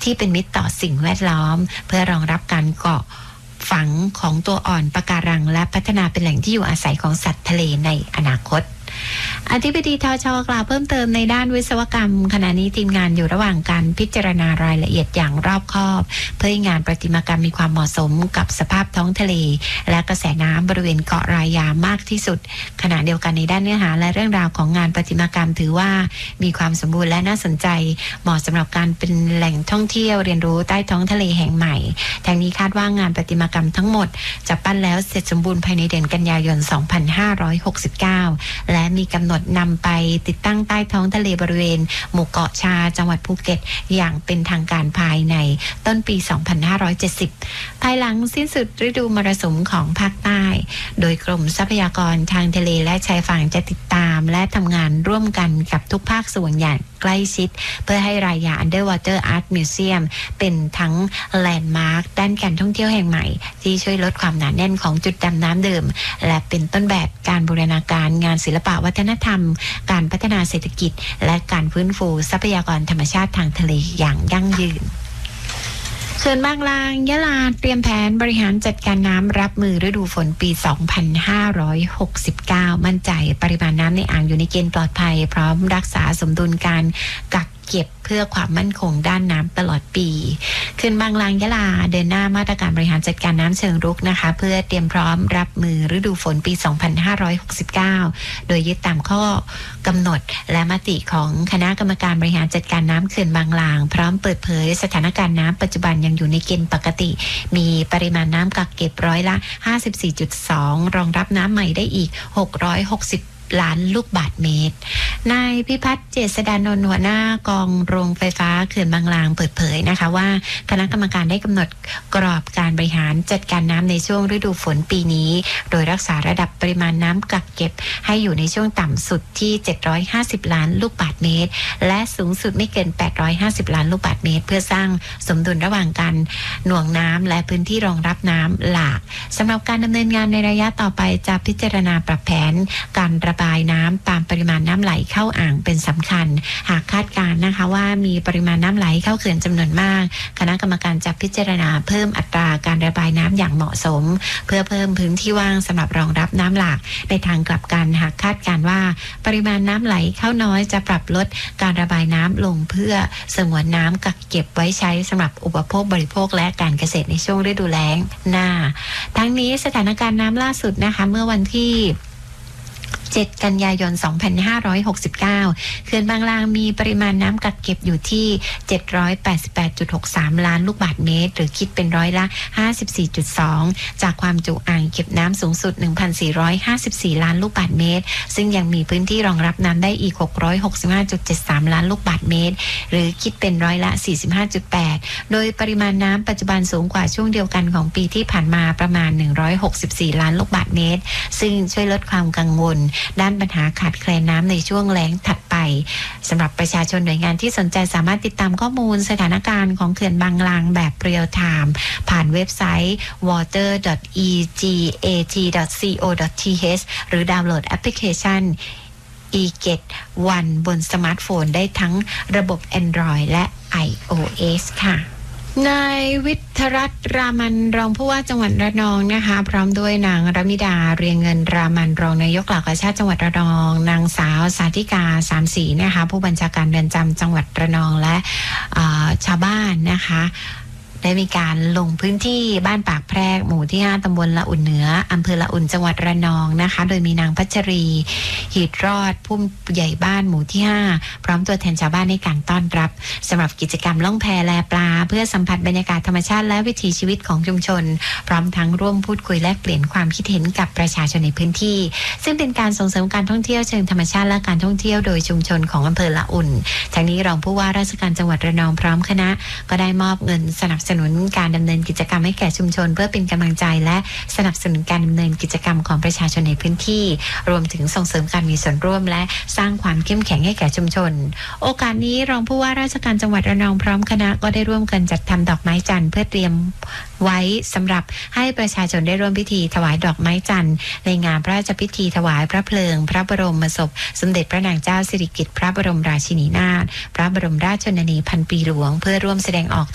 ที่เป็นมิตรต่อสิ่งแวดล้อมเพื่อรองรับการเกาะฝังของตัวอ่อนปะการังและพัฒนาเป็นแหล่งที่อยู่อาศัยของสัตว์ทะเลในอนาคตอธิบดีทช.กล่าวเพิ่มเติมในด้านวิศวกรรมขณะนี้ทีมงานอยู่ระหว่างการพิจารณารายละเอียดอย่างรอบคอบเพื่อให้งานประติมากรรมมีความเหมาะสมกับสภาพท้องทะเลและกระแสน้ำบริเวณเกาะรายามากที่สุดขณะเดียวกันในด้านเนื้อหาและเรื่องราวของงานประติมากรรมถือว่ามีความสมบูรณ์และน่าสนใจเหมาะสำหรับการเป็นแหล่งท่องเที่ยวเรียนรู้ใต้ท้องทะเลแห่งใหม่ทางนี้คาดว่างานประติมากรรมทั้งหมดจะปั้นแล้วเสร็จสมบูรณ์ภายในเดือนกันยายน 2569 และมีกำหนดนำไปติดตั้งใต้ท้องทะเลบริเวณหมู่เกาะชาจังหวัดภูเก็ตอย่างเป็นทางการภายในต้นปี 2570 ภายหลังสิ้นสุดฤดูมรสุมของภาคใต้โดยกรมทรัพยากรทางทะเลและชายฝั่งจะติดตามและทำงานร่วมกันกับทุกภาคส่วนอย่างใกล้ชิดเพื่อให้รายา Underwater Art Museum เป็นทั้งแลนด์มาร์คด้านการท่องเที่ยวแห่งใหม่ที่ช่วยลดความหนาแน่นของจุดดำน้ำเดิมและเป็นต้นแบบการบูรณาการงานศิลปะวัฒนธรรมการพัฒนาเศรษฐกิจและการฟื้นฟูทรัพยากรธรรมชาติทางทะเลอย่างยั่งยืนเขื่อนบางลางยะลาเตรียมแผนบริหารจัดการน้ำรับมือฤดูฝนปี 2569 มั่นใจปริมาณน้ำในอ่างอยู่ในเกณฑ์ปลอดภัยพร้อมรักษาสมดุลการกักเก็บเพื่อความมั่นคงด้านน้ำตลอดปีเขื่อนบางลางยะลาเดินหน้ามาตรการบริหารจัดการน้ำเชิงรุกนะคะเพื่อเตรียมพร้อมรับมือฤดูฝนปี 2569 โดยยึดตามข้อกำหนดและมติของคณะกรรมการบริหารจัดการน้ำเขื่อนบางลางพร้อมเปิดเผยสถานการณ์น้ำปัจจุบันยังอยู่ในเกณฑ์ปกติมีปริมาณน้ำกักเก็บร้อยละ 54.2 รองรับน้ำใหม่ได้อีก660ล้านลูกบาศก์เมตรนายพิพัฒน์เจษฎานนท์หัวหน้ากองโรงไฟฟ้าเขื่อนบางลางเปิดเผยนะคะว่าคณะกรรมการได้กำหนดกรอบการบริหารจัดการน้ำในช่วงฤดูฝนปีนี้โดยรักษาระดับปริมาณน้ำกักเก็บให้อยู่ในช่วงต่ำสุดที่750ล้านลูกบาศก์เมตรและสูงสุดไม่เกิน850ล้านลูกบาศก์เมตรเพื่อสร้างสมดุลระหว่างการหน่วงน้ำและพื้นที่รองรับน้ำหลากสำหรับการดำเนินงานในระยะต่อไปจะพิจารณาปรับแผนการระบายน้ำตามปริมาณน้ำไหลเข้าอ่างเป็นสำคัญหากคาดการณ์นะคะว่ามีปริมาณน้ำไหลเข้าเขื่อนจำนวนมากคณะกรรมการจะพิจารณาเพิ่มอัตราการระบายน้ำอย่างเหมาะสมเพื่อเพิ่มพื้นที่ว่างสำหรับรองรับน้ำหลากในทางกลับกันหากคาดการณ์ว่าปริมาณน้ำไหลเข้าน้อยจะปรับลดการระบายน้ำลงเพื่อสงวนน้ำกักเก็บไว้ใช้สำหรับอุปโภคบริโภคและการเกษตรในช่วงฤดูแล้งหน้าทั้งนี้สถานการณ์น้ำล่าสุดนะคะเมื่อวันที่7 กันยายน 2569 เขื่อนบางลางมีปริมาณน้ำกักเก็บอยู่ที่ 788.63 ล้านลูกบาศก์เมตรหรือคิดเป็นร้อยละ 54.2 จากความจุอ่างเก็บน้ำสูงสุด 1,454 ล้านลูกบาศก์เมตรซึ่งยังมีพื้นที่รองรับน้ำได้อีก 665.73 ล้านลูกบาศก์เมตรหรือคิดเป็นร้อยละ 45.8 โดยปริมาณน้ำปัจจุบันสูงกว่าช่วงเดียวกันของปีที่ผ่านมาประมาณ 164 ล้านลูกบาศก์เมตรซึ่งช่วยลดความกังวลด้านปัญหาขาดแคลนน้ำในช่วงแล้งถัดไปสำหรับประชาชนหน่วยงานที่สนใจสามารถติดตามข้อมูลสถานการณ์ของเขื่อนบางลางแบบเรียลไทม์ผ่านเว็บไซต์ water.egat.co.th หรือดาวน์โหลดแอปพลิเคชัน eGet One บนสมาร์ทโฟนได้ทั้งระบบ Android และ iOS ค่ะนายวิทยรัตน์รามันรองผู้ว่าจังหวัดระนองนะคะพร้อมด้วยนางรมิดาเรียงเงินรามันรองนายกเหล่ากาชาติจังหวัดระนองนางสาวสาธิกาสามศรีนะคะผู้บัญชาการเรือนจำจังหวัดระนองและชาวบ้านนะคะได้มีการลงพื้นที่บ้านปากแพรกหมู่ที่ 5 ตำบลละอุ่นเหนืออำเภอละอุ่นจังหวัดระนองนะคะโดยมีนางพัชรีหีดรอดผู้ใหญ่บ้านหมู่ที่ 5พร้อมตัวแทนชาวบ้านในการต้อนรับสำหรับกิจกรรมล่องแพแลปลาเพื่อสัมผัสบรรยากาศธรรมชาติและวิถีชีวิตของชุมชนพร้อมทั้งร่วมพูดคุยแลกเปลี่ยนความคิดเห็นกับประชาชนในพื้นที่ซึ่งเป็นการส่งเสริมการท่องเที่ยวเชิงธรรมชาติและการท่องเที่ยวโดยชุมชนของอำเภอละอุ่นทั้งนี้รองผู้ว่าราชการจังหวัดระนองพร้อมคณะก็ได้มอบเงินสนับสนุนการดำเนินกิจกรรมให้แก่ชุมชนเพื่อเป็นกำลังใจและสนับสนุนการดำเนินกิจกรรมของประชาชนในพื้นที่รวมถึงส่งเสริมการมีส่วนร่วมและสร้างความเข้มแข็งให้แก่ชุมชนโอกาสนี้รองผู้ว่าราชการจังหวัดระนองพร้อมคณะก็ได้ร่วมกันจัดทำดอกไม้จันทร์เพื่อเตรียมไว้สำหรับให้ประชาชนได้ร่วมพิธีถวายดอกไม้จันทร์ในงานพระราชพิธีถวายพระเพลิงพระบรมศพสมเด็จพระนางเจ้าสิริกิติ์พระบรมราชินีนาถพระบรมราชชนนีพันปีหลวงเพื่อร่วมแสดงออก